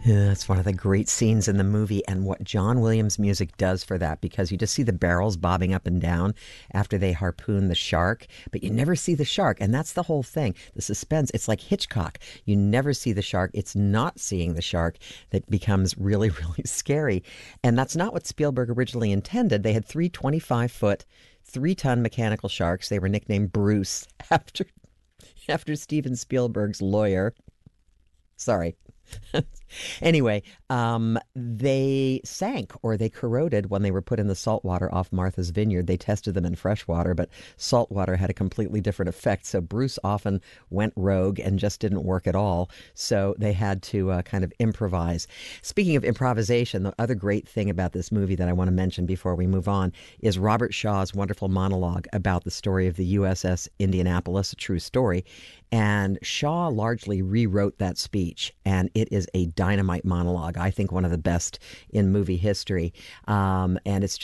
Yeah, it's one of the great scenes in the movie, and what John Williams' music does for that, because you just see the barrels bobbing up and down after they harpoon the shark, but you never see the shark, and that's the whole thing. The suspense, it's like Hitchcock. You never see the shark. It's not seeing the shark that becomes really, really scary. And that's not what Spielberg originally intended. They had three 25-foot, 3-ton mechanical sharks. They were nicknamed Bruce after Steven Spielberg's lawyer. Sorry. Anyway, they sank or they corroded when they were put in the salt water off Martha's Vineyard. They tested them in fresh water, but salt water had a completely different effect. So Bruce often went rogue and just didn't work at all. So they had to kind of improvise. Speaking of improvisation, the other great thing about this movie that I want to mention before we move on is Robert Shaw's wonderful monologue about the story of the USS Indianapolis, a true story. And Shaw largely rewrote that speech, and it is a dynamite monologue. I think one of the best in movie history. And it's